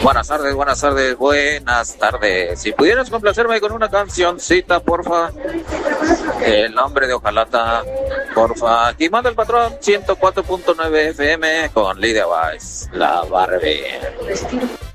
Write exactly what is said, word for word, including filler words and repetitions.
Buenas tardes, buenas tardes, buenas tardes. Si pudieras complacerme con una cancioncita, porfa. El nombre de Ojalata, porfa. Aquí manda el patrón ciento cuatro punto nueve F M con Lidia Weiss, la Barbie.